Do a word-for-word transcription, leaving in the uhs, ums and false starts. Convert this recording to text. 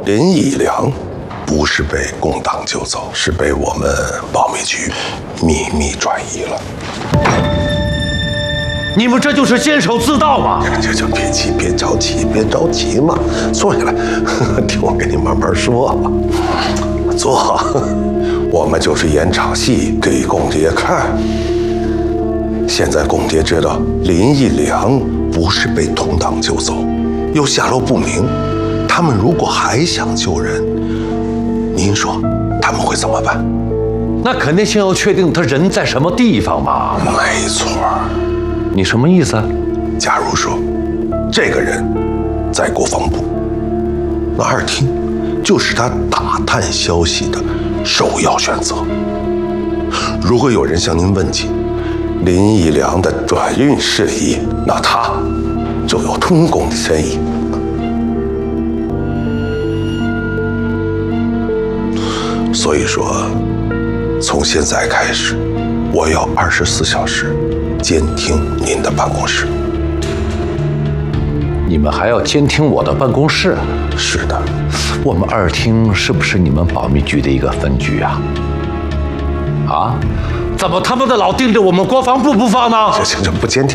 林义良不是被共党救走，是被我们保密局秘密转移了。 你们这就是监守自盗嘛！ 就就别急，别着急，别着急嘛，坐下来，听我跟你慢慢说。坐，我们就是演场戏给公爹看。现在公爹知道林义良不是被同党救走，又下落不明，他们如果还想救人，您说他们会怎么办？ 那肯定先要确定他人在什么地方嘛。 没错。 你什么意思？ 假如说，这个人在国防部，那二厅就是他打探消息的首要选择。如果有人向您问起林义良的转运事宜，那他就有通共的嫌疑。所以说，从现在开始，我要二十四小时监听您的办公室。 你们还要监听我的办公室？ 是的。 我们二厅是不是你们保密局的一个分局啊？啊？怎么他妈的老盯着我们国防部不放呢？ 这这这不监听。